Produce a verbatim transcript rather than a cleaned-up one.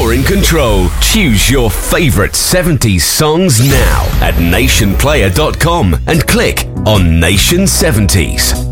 You're in control. Choose your favorite seventies songs now at nation player dot com and click on Nation seventies.